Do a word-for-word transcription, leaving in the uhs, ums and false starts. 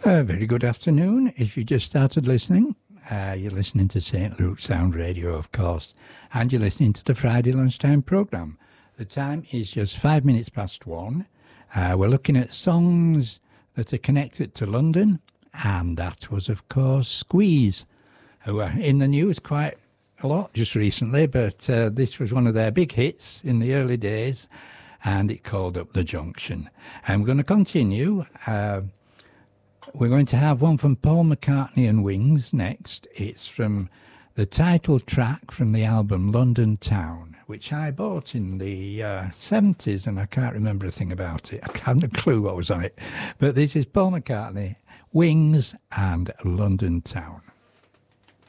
A very good afternoon. If you just started listening, uh, you're listening to Saint Luke Sound Radio, of course, and you're listening to the Friday Lunchtime programme. The time is just five minutes past one. Uh, we're looking at songs that are connected to London, and that was, of course, Squeeze, who are in the news quite a lot just recently, but uh, this was one of their big hits in the early days, and it called Up the Junction. And we're going to continue. Uh, we're going to have one from Paul McCartney and Wings next. It's from the title track from the album London Town, which I bought in the uh, seventies, and I can't remember a thing about it. I haven't a clue what was on it. But this is Paul McCartney, Wings, and London Town.